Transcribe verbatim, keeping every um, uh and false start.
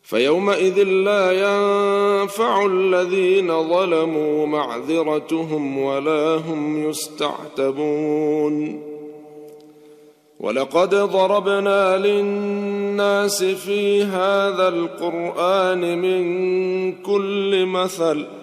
فيومئذ لا ينفع الذين ظلموا معذرتهم ولا هم يستعتبون. ولقد ضربنا للناس في هذا القرآن من كل مثل